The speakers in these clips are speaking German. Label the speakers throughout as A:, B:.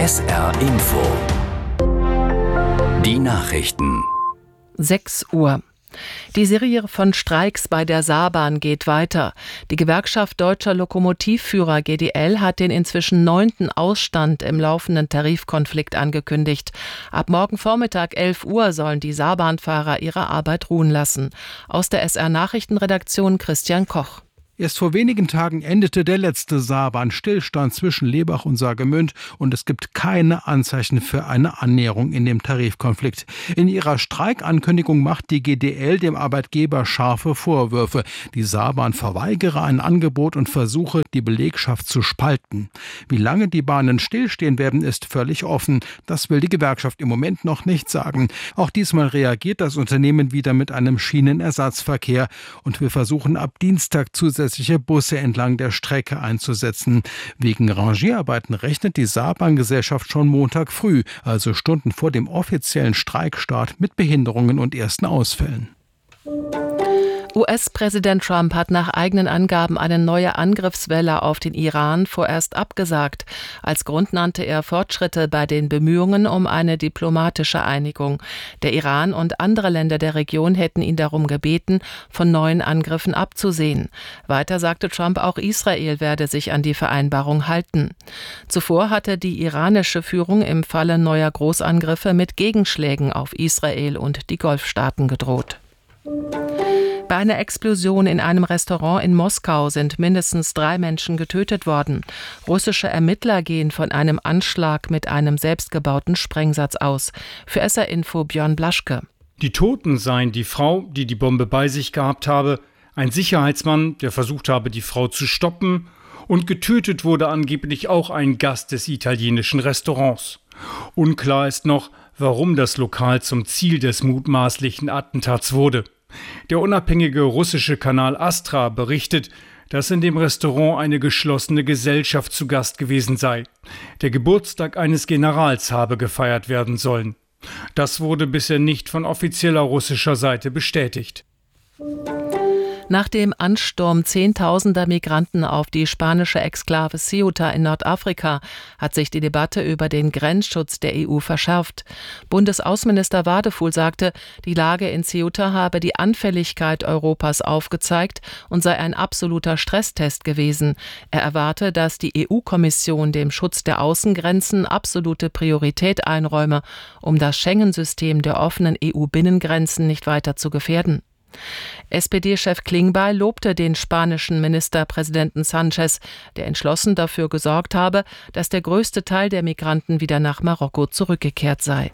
A: SR Info. Die Nachrichten.
B: 6 Uhr. Die Serie von Streiks bei der Saarbahn geht weiter. Die Gewerkschaft Deutscher Lokomotivführer GDL hat den inzwischen 9. Ausstand im laufenden Tarifkonflikt angekündigt. Ab morgen Vormittag 11 Uhr sollen die Saarbahnfahrer ihre Arbeit ruhen lassen. Aus der SR-Nachrichtenredaktion Christian Koch.
C: Erst vor wenigen Tagen endete der letzte Saarbahn-Stillstand zwischen Lebach und Saargemünd und es gibt keine Anzeichen für eine Annäherung in dem Tarifkonflikt. In ihrer Streikankündigung macht die GDL dem Arbeitgeber scharfe Vorwürfe. Die Saarbahn verweigere ein Angebot und versuche, die Belegschaft zu spalten. Wie lange die Bahnen stillstehen werden, ist völlig offen. Das will die Gewerkschaft im Moment noch nicht sagen. Auch diesmal reagiert das Unternehmen wieder mit einem Schienenersatzverkehr und wir versuchen ab Dienstag zusätzliche Busse entlang der Strecke einzusetzen. Wegen Rangierarbeiten rechnet die Saarbahngesellschaft schon Montag früh, also Stunden vor dem offiziellen Streikstart, mit Behinderungen und ersten Ausfällen.
B: US-Präsident Trump hat nach eigenen Angaben eine neue Angriffswelle auf den Iran vorerst abgesagt. Als Grund nannte er Fortschritte bei den Bemühungen um eine diplomatische Einigung. Der Iran und andere Länder der Region hätten ihn darum gebeten, von neuen Angriffen abzusehen. Weiter sagte Trump, auch Israel werde sich an die Vereinbarung halten. Zuvor hatte die iranische Führung im Falle neuer Großangriffe mit Gegenschlägen auf Israel und die Golfstaaten gedroht. Bei einer Explosion in einem Restaurant in Moskau sind mindestens 3 Menschen getötet worden. Russische Ermittler gehen von einem Anschlag mit einem selbstgebauten Sprengsatz aus. Für SR Info Björn Blaschke.
D: Die Toten seien die Frau, die die Bombe bei sich gehabt habe, ein Sicherheitsmann, der versucht habe, die Frau zu stoppen, und getötet wurde angeblich auch ein Gast des italienischen Restaurants. Unklar ist noch, warum das Lokal zum Ziel des mutmaßlichen Attentats wurde. Der unabhängige russische Kanal Astra berichtet, dass in dem Restaurant eine geschlossene Gesellschaft zu Gast gewesen sei. Der Geburtstag eines Generals habe gefeiert werden sollen. Das wurde bisher nicht von offizieller russischer Seite bestätigt.
B: Nach dem Ansturm Zehntausender Migranten auf die spanische Exklave Ceuta in Nordafrika hat sich die Debatte über den Grenzschutz der EU verschärft. Bundesaußenminister Wadefuhl sagte, die Lage in Ceuta habe die Anfälligkeit Europas aufgezeigt und sei ein absoluter Stresstest gewesen. Er erwarte, dass die EU-Kommission dem Schutz der Außengrenzen absolute Priorität einräume, um das Schengen-System der offenen EU-Binnengrenzen nicht weiter zu gefährden. SPD-Chef Klingbeil lobte den spanischen Ministerpräsidenten Sánchez, der entschlossen dafür gesorgt habe, dass der größte Teil der Migranten wieder nach Marokko zurückgekehrt sei.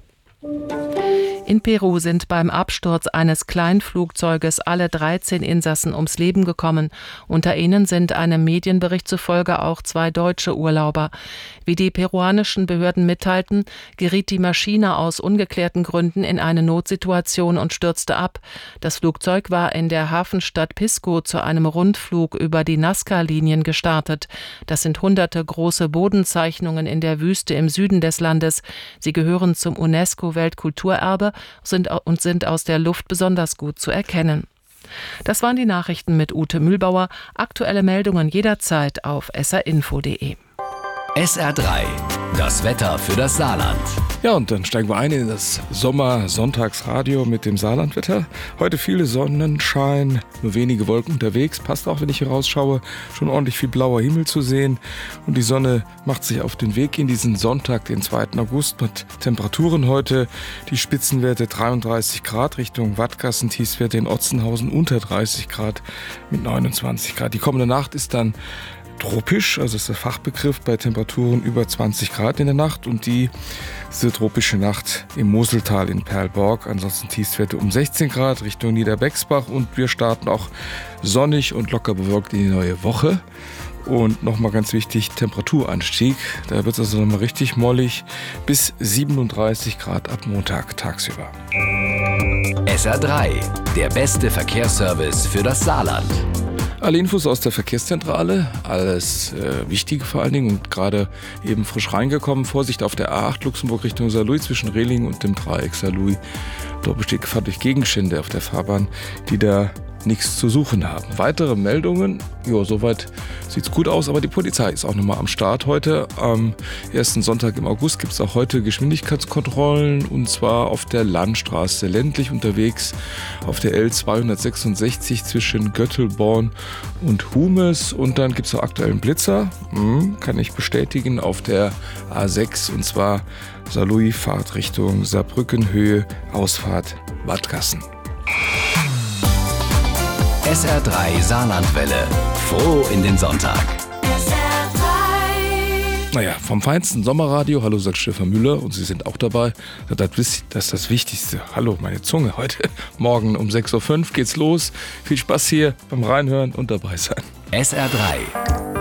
B: In Peru sind beim Absturz eines Kleinflugzeuges alle 13 Insassen ums Leben gekommen. Unter ihnen sind einem Medienbericht zufolge auch 2 deutsche Urlauber. Wie die peruanischen Behörden mitteilten, geriet die Maschine aus ungeklärten Gründen in eine Notsituation und stürzte ab. Das Flugzeug war in der Hafenstadt Pisco zu einem Rundflug über die Nazca-Linien gestartet. Das sind hunderte große Bodenzeichnungen in der Wüste im Süden des Landes. Sie gehören zum UNESCO-Weltkulturerbe sind aus der Luft besonders gut zu erkennen. Das waren die Nachrichten mit Ute Mühlbauer. Aktuelle Meldungen jederzeit auf srinfo.de.
A: SR3, das Wetter für das Saarland.
E: Ja, und dann steigen wir ein in das Sommer-Sonntagsradio mit dem Saarlandwetter. Heute viel Sonnenschein, nur wenige Wolken unterwegs. Passt auch, wenn ich hier rausschaue, schon ordentlich viel blauer Himmel zu sehen. Und die Sonne macht sich auf den Weg in diesen Sonntag, den 2. August, mit Temperaturen heute. Die Spitzenwerte 33 Grad Richtung Wattgassen, Tiefstwerte in Otzenhausen unter 30 Grad mit 29 Grad. Die kommende Nacht ist dann tropisch, also ist der Fachbegriff, bei Temperaturen über 20 Grad in der Nacht und diese tropische Nacht im Moseltal in Perlborg. Ansonsten Tiefstwerte um 16 Grad Richtung Niederbexbach und wir starten auch sonnig und locker bewölkt in die neue Woche. Und nochmal ganz wichtig, Temperaturanstieg. Da wird es also nochmal richtig mollig bis 37 Grad ab Montag tagsüber.
A: SR3, der beste Verkehrsservice für das Saarland.
E: Alle Infos aus der Verkehrszentrale, alles Wichtige vor allen Dingen und gerade eben frisch reingekommen. Vorsicht auf der A8 Luxemburg Richtung Saarlouis zwischen Rehling und dem Dreieck Saarlouis. Dort besteht Gefahr durch Gegenstände auf der Fahrbahn, die da nichts zu suchen haben. Weitere Meldungen, soweit sieht's gut aus, aber die Polizei ist auch nochmal am Start heute. Am ersten Sonntag im August gibt es auch heute Geschwindigkeitskontrollen, und zwar auf der Landstraße, ländlich unterwegs auf der L266 zwischen Göttelborn und Humes, und dann gibt es auch aktuellen Blitzer, kann ich bestätigen, auf der A6, und zwar Saarlouis Fahrtrichtung Saarbrücken Höhe, Ausfahrt Wadgassen.
A: SR3 Saarlandwelle. Froh in den Sonntag.
E: Naja, vom feinsten Sommerradio. Hallo, sagt Stefan Müller, und Sie sind auch dabei. Das ist das Wichtigste. Hallo, meine Zunge. Heute Morgen um 6.05 Uhr geht's los. Viel Spaß hier beim Reinhören und dabei sein.
A: SR3